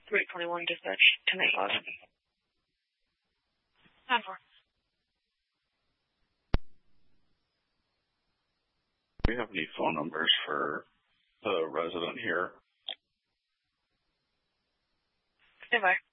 321 dispatch, 1085. 9-4. Do you have any phone numbers for the resident here? Stand by.